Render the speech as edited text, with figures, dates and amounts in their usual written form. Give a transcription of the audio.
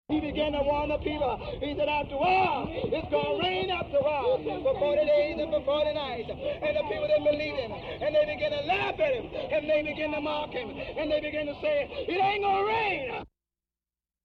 He began to warn the people. He said, after a while, it's going to rain after a while. For 40 days and for 40 nights. And the people didn't believe him. And they began to laugh at him. And they began to mock him. And they began to say, it ain't going to rain.